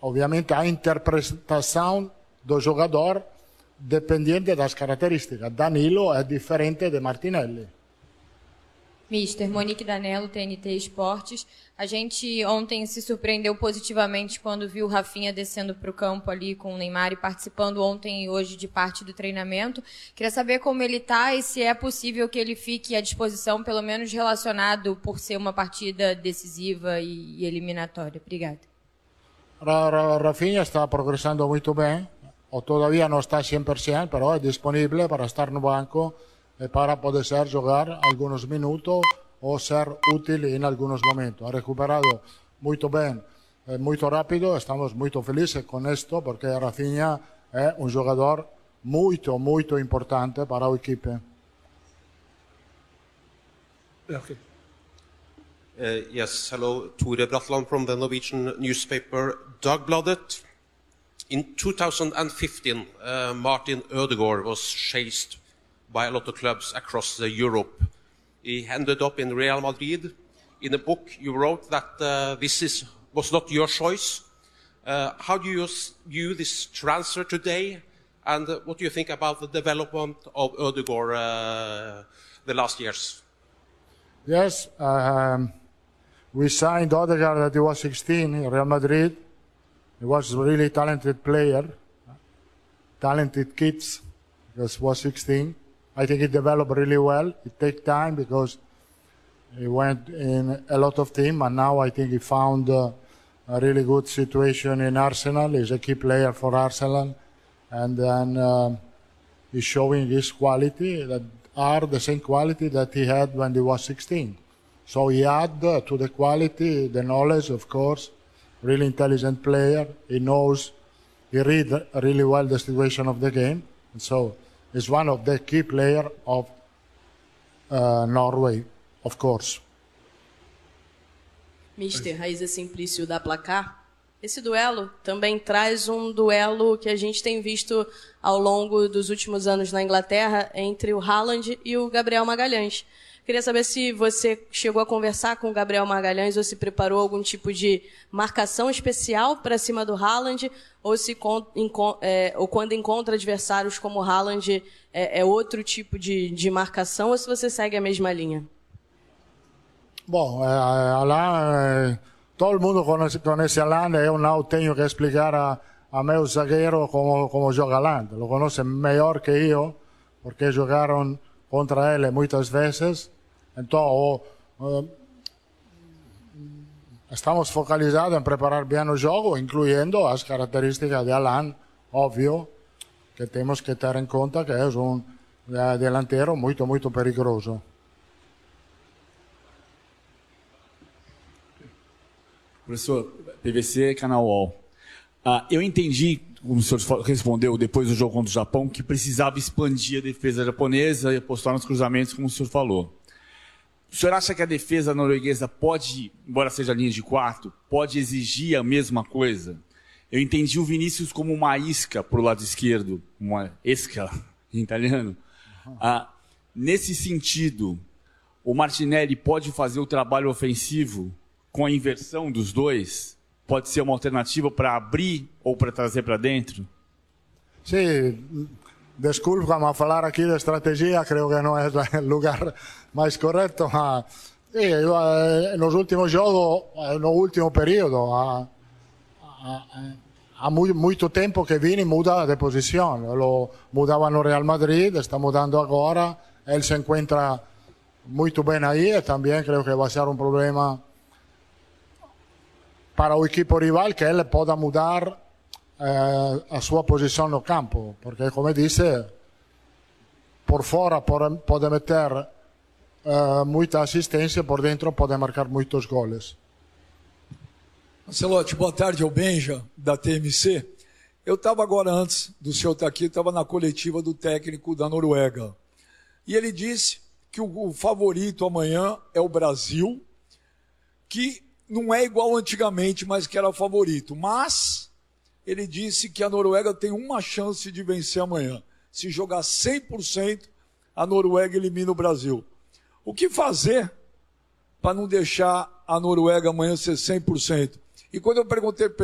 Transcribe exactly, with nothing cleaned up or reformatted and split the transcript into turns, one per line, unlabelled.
obviamente a interpretação do jogador dependente das características. Danilo é diferente de Martinelli.
Mister Monique Danello, T N T Esportes. A gente ontem se surpreendeu positivamente quando viu o Rafinha descendo para o campo ali com o Neymar e participando ontem e hoje de parte do treinamento. Queria saber como ele está e se é possível que ele fique à disposição, pelo menos relacionado por ser uma partida decisiva e eliminatória. Obrigada.
Rafinha está progressando muito bem. O todavía no está cem por cento, pero é disponível para estar no banco e para poder ser jogar algunos minutos ou ser útil em algunos momentos. Ha recuperado muito bem, eh, muito rápido. Estamos muito felizes com isto, porque Rafinha é um jogador muito, muito importante para a equipe.
Okay. Uh, yes, hello, Tore Bratland from the Norwegian newspaper Dagbladet. In two thousand fifteen, uh, Martin Ødegaard was chased by a lot of clubs across uh, Europe. He ended up in Real Madrid. In a book you wrote that uh, this is, was not your choice. Uh, how do you view this transfer today? And uh, what do you think about the development of Ødegaard uh, the last years?
Yes, um, we signed Ødegaard that he was sixteen in Real Madrid. He was a really talented player, talented kids, because he was sixteen. I think he developed really well. It takes time because he went in a lot of teams, and now I think he found uh, a really good situation in Arsenal. He's a key player for Arsenal, and then uh, he's showing his quality that are the same quality that he had when he was sixteen. So he add uh, to the quality, the knowledge, of course. Really intelligent player. He knows, he read really well the situation of the game, and so he's one of the key players of uh, Norway, of course.
Mister Raíza Simplício da Placar. Esse duelo também traz um duelo que a gente tem visto ao longo dos últimos anos na Inglaterra entre o Haaland e o Gabriel Magalhães. Queria saber se você chegou a conversar com o Gabriel Magalhães ou se preparou algum tipo de marcação especial para cima do Haaland, ou se é, ou quando encontra adversários como o Haaland é, é outro tipo de, de marcação, ou se você segue a mesma linha?
Bom, eh, Alain, eh, todo mundo conhece, conhece Alain, eu não tenho que explicar a, a meu zagueiro como, como joga Alain. Lo conhece melhor que eu, porque jogaram contra ele muitas vezes. Então, uh, estamos focalizados em preparar bem o jogo, incluindo as características de Alain, óbvio, que temos que ter em conta que é um uh, delantero muito, muito perigoso.
Professor, P V C, Canal U O L. Ah, eu entendi, como o senhor respondeu depois do jogo contra o Japão, que precisava expandir a defesa japonesa e apostar nos cruzamentos, como o senhor falou. O senhor acha que a defesa norueguesa pode, embora seja linha de quatro, pode exigir a mesma coisa? Eu entendi o Vinícius como uma isca para o lado esquerdo, uma esca em italiano. Ah, nesse sentido, o Martinelli pode fazer o trabalho ofensivo com a inversão dos dois? Pode ser uma alternativa para abrir ou para trazer para dentro?
Sim, desculpa, mas falar aqui de estratégia creio que não é o lugar mais correto. Mas, sim, nos últimos jogos, no último período, há, há, há muito, muito tempo que Vini muda de posição. Lo mudava no Real Madrid, está mudando agora. Ele se encontra muito bem aí e também creio que vai ser um problema para o equipo rival, que ele possa mudar eh, a sua posição no campo, porque, como disse, por fora pode, pode meter eh, muita assistência, por dentro pode marcar muitos goles.
Ancelotti, boa tarde, é o Benja, da T M C. Eu estava agora, antes do senhor estar aqui, estava na coletiva do técnico da Noruega. E ele disse que o, o favorito amanhã é o Brasil, que não é igual antigamente, mas que era o favorito. Mas ele disse que a Noruega tem uma chance de vencer amanhã. Se jogar cem por cento, a Noruega elimina o Brasil. O que fazer para não deixar a Noruega amanhã ser cem por cento? E quando eu perguntei